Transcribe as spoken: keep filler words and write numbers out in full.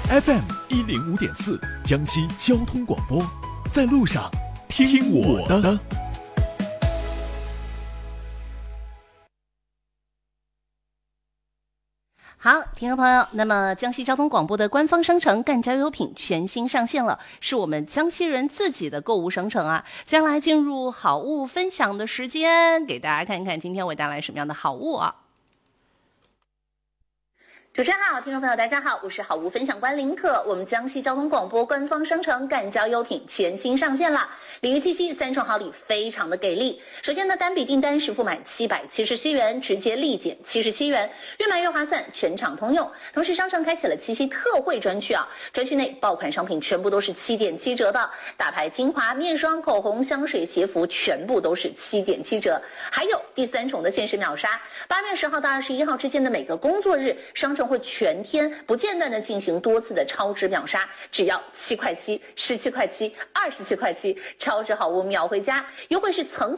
F M 一零五点四，江西交通广播，在路上听我的。 好，听众朋友，那么江西交通广播的官方商城赣交优品全新上线了，是我们江西人自己的购物商城啊。将来进入好物分享的时间，给大家看一看今天为带来什么样的好物啊。主持人好，听众朋友大家好，我是好物分享官林可。我们江西交通广播官方商城赣交优品全新上线了，礼遇七夕三重好礼非常的给力。首先呢，单笔订单实付满七百七十七元，直接立减七十七元，越买越划算，全场通用。同时商城开启了七夕特惠专区啊，专区内爆款商品全部都是七点七折的，大牌精华、面霜、口红、香水、鞋服全部都是七点七折。还有第三重的限时秒杀，八月十号到二十一号之间的每个工作日，商城会全天不间断的进行多次的超值秒杀，只要七块七、十七块七、二十七块七，超值好物秒回家，优惠是层